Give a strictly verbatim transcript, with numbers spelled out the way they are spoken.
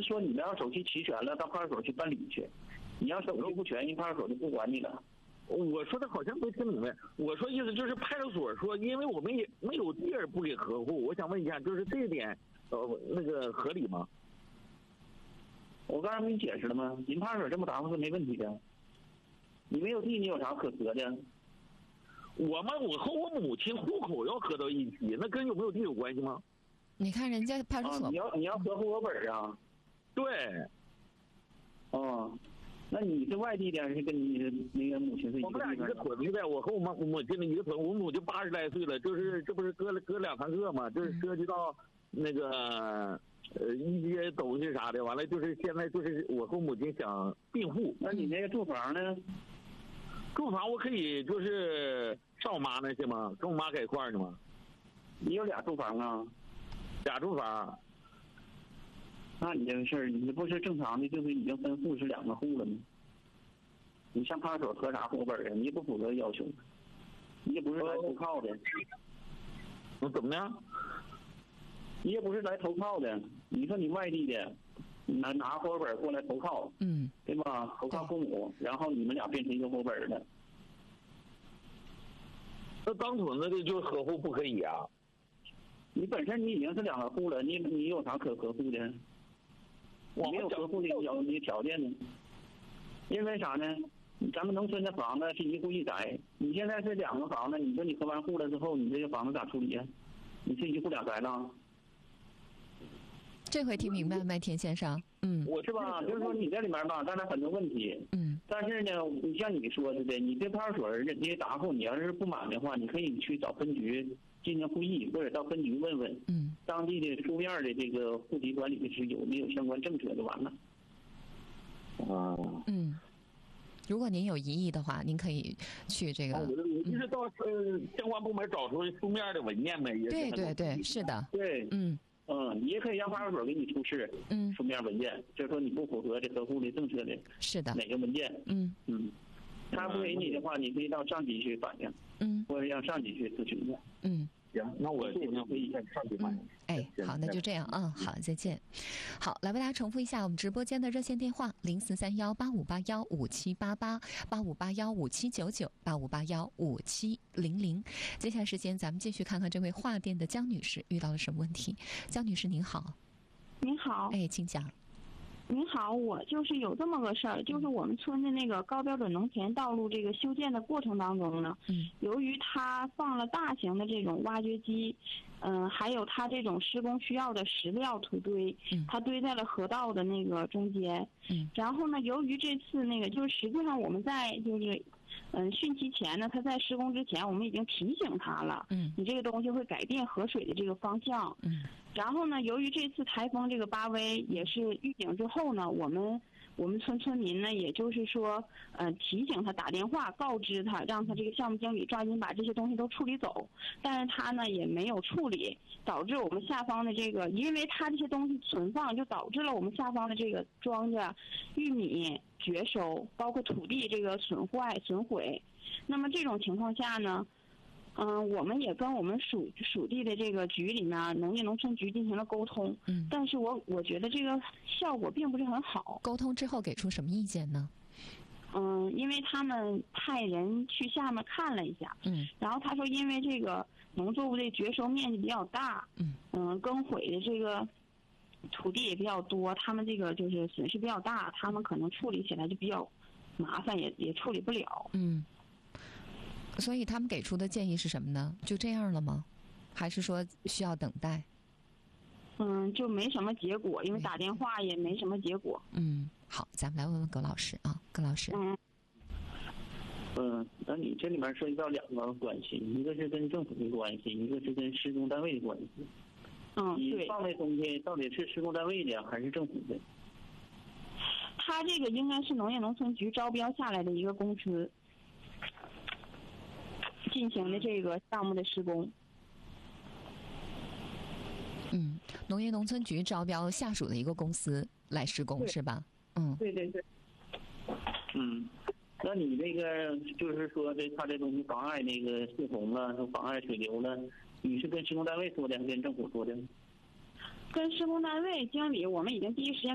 说你们要手续齐全了，到派出所去办理去。你要手续不全，人派出所就不管你了。 我说的好像没听明白。我说意思就是派出所说，因为我们也没有地儿不给合户。我想问一下，就是这一点，呃，那个合理吗？ 我刚才不给你解释了吗？人派出所这么答复是没问题的。你没有地，你有啥可合的？ 我们我和我母亲户口要合到一起，那跟有没有地有关系吗？ 你看人家派出所， 啊、你要你要合户口本啊？ 对。 哦，那你是外地的，还是跟你那个母亲是一个地方？ 我们俩一个屯的，我和我妈母亲的一个屯，我母亲八十来岁了，就是这不是割了割两三个嘛，就是涉及到那个呃一些东西啥的，完了就是现在就是我和母亲想并户。 那你那个住房呢？ 住房我可以就是上我妈那去吗？跟我妈在一块儿呢吗？ 你有俩住房啊？ 俩住房。 那你这个事儿，你不是正常的，就是已经分户是两个户了吗？你上派出所合啥户口本啊？你也不符合要求，你也不是来投靠的。 我怎么的？ 你也不是来投靠的。你说你外地的，拿拿户口本过来投靠， 嗯， 对吧？投靠父母，然后你们俩变成一个户口本了。 那当屯子的就合户不可以啊？ 你本身你已经是两个户了，你你有啥可合户的？我没有合户的条你条件呢？因为啥呢？咱们农村的房子是一户一宅，你现在是两个房子，你说你合完户了之后，你这个房子咋处理啊？你是一户两宅了？ 这回听明白没，田先生？嗯， 我是吧？就是说你这里面吧，当然很多问题。 嗯。 但是呢，你像你说的的，你对派出所人家答复，你要是不满的话，你可以去找分局进行会议，或者到分局问问， 嗯， 当地的书面的这个户籍管理是有没有相关政策就完了。 啊。 嗯。如果您有疑义的话，您可以去这个。 就是到呃相关部门找出书面的文件呗。 对对对，是的。 对。 嗯。 嗯，你也可以让派出所给你出示， 嗯， 书面文件，就是说你不符合这合户的政策的， 是的， 哪个文件？ 嗯嗯，他不给你的话，你可以到上级去反映， 嗯， 或者让上级去咨询的。 嗯， 行，那我尽量可以上级反映。 哎，好，那就这样啊，好，再见。好，来为大家重复一下我们直播间的热线电话：零四三幺八五八幺五七八八八五八幺五七九九八五八幺五七零零。接下来时间，咱们继续看看这位画店的江女士遇到了什么问题。江女士您好。 您好。 哎，请讲。 您好，我就是有这么个事儿，就是我们村的那个高标准农田道路这个修建的过程当中呢， 嗯， 由于它放了大型的这种挖掘机，嗯、呃，还有它这种施工需要的石料土堆， 嗯， 它堆在了河道的那个中间， 嗯， 然后呢，由于这次那个就是实际上我们在就是嗯汛期前呢，它在施工之前，我们已经提醒它了， 嗯， 你这个东西会改变河水的这个方向， 嗯。 然后呢，由于这次台风这个巴威也是预警之后呢，我们我们村村民呢，也就是说，呃，提醒他打电话告知他，让他这个项目经理抓紧把这些东西都处理走。但是他呢也没有处理，导致我们下方的这个，因为他这些东西存放，就导致了我们下方的这个庄稼、玉米绝收，包括土地这个损坏损毁。那么这种情况下呢？嗯，我们也跟我们属属地的这个局里面，农业农村局进行了沟通。 嗯， 但是我我觉得这个效果并不是很好。 沟通之后给出什么意见呢？ 嗯，因为他们派人去下面看了一下。 嗯， 然后他说，因为这个农作物的绝收面积比较大， 嗯嗯，耕毁的这个土地也比较多，他们这个就是损失比较大，他们可能处理起来就比较麻烦，也也处理不了。 嗯。所以他们给出的建议是什么呢？就这样了吗？还是说需要等待？ 嗯，就没什么结果，因为打电话也没什么结果。 嗯，好，咱们来问问葛老师啊，葛老师。 嗯。 嗯，那你这里面涉及到两个关系，一个是跟政府的关系，一个是跟施工单位的关系。 嗯，对。 你放的东西到底是施工单位的还是政府的？ 他这个应该是农业农村局招标下来的一个公司进行的这个项目的施工。 嗯，农业农村局招标下属的一个公司来施工是吧？嗯， 对对对。 嗯，那你这个就是说这他这东西妨碍那个泄洪了，妨碍水流了，你是跟施工单位说的，还是跟政府说的？ 跟施工单位经理，我们已经第一时间